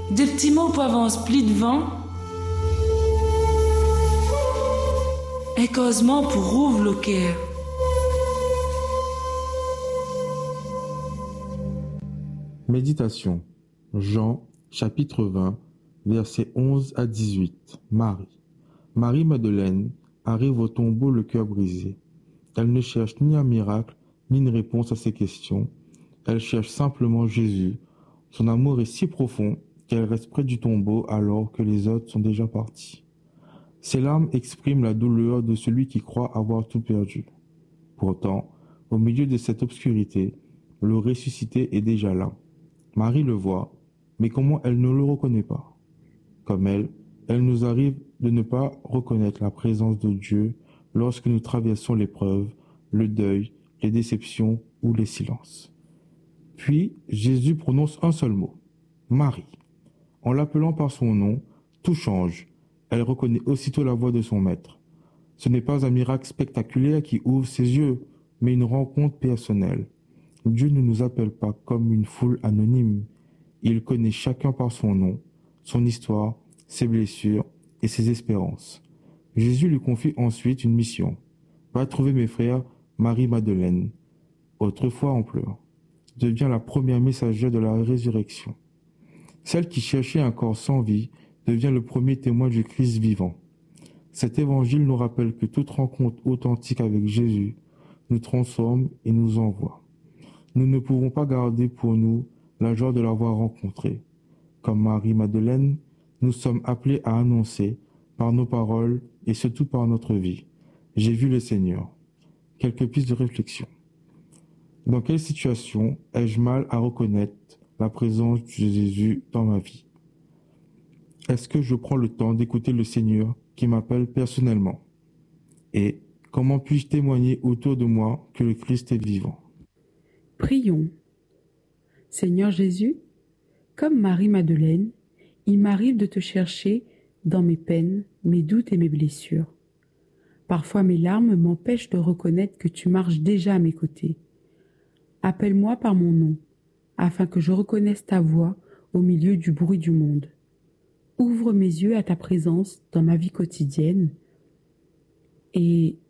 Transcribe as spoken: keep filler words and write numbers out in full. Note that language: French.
Des petits mots peuvent en split devant. Et causement pour ouvre le cœur. Méditation. Jean, chapitre vingt, versets onze à dix-huit. Marie. Marie-Madeleine arrive au tombeau le cœur brisé. Elle ne cherche ni un miracle, ni une réponse à ses questions. Elle cherche simplement Jésus. Son amour est si profond qu'elle reste près du tombeau alors que les autres sont déjà partis. Ses larmes expriment la douleur de celui qui croit avoir tout perdu. Pourtant, au milieu de cette obscurité, le ressuscité est déjà là. Marie le voit, mais comment elle ne le reconnaît pas? Comme elle, elle nous arrive de ne pas reconnaître la présence de Dieu lorsque nous traversons l'épreuve, le deuil, les déceptions ou les silences. Puis, Jésus prononce un seul mot, Marie. En l'appelant par son nom, tout change. Elle reconnaît aussitôt la voix de son maître. Ce n'est pas un miracle spectaculaire qui ouvre ses yeux, mais une rencontre personnelle. Dieu ne nous appelle pas comme une foule anonyme. Il connaît chacun par son nom, son histoire, ses blessures et ses espérances. Jésus lui confie ensuite une mission. Va trouver mes frères Marie-Madeleine, autrefois en pleurs, devient la première messagère de la résurrection. Celle qui cherchait un corps sans vie devient le premier témoin du Christ vivant. Cet évangile nous rappelle que toute rencontre authentique avec Jésus nous transforme et nous envoie. Nous ne pouvons pas garder pour nous la joie de l'avoir rencontré. Comme Marie-Madeleine, nous sommes appelés à annoncer, par nos paroles et surtout par notre vie, « J'ai vu le Seigneur ». Quelques pistes de réflexion. Dans quelle situation ai-je mal à reconnaître la présence de Jésus dans ma vie? Est-ce que je prends le temps d'écouter le Seigneur qui m'appelle personnellement? Et comment puis-je témoigner autour de moi que le Christ est vivant? Prions. Seigneur Jésus, comme Marie-Madeleine, il m'arrive de te chercher dans mes peines, mes doutes et mes blessures. Parfois mes larmes m'empêchent de reconnaître que tu marches déjà à mes côtés. Appelle-moi par mon nom, afin que je reconnaisse ta voix au milieu du bruit du monde. Ouvre mes yeux à ta présence dans ma vie quotidienne et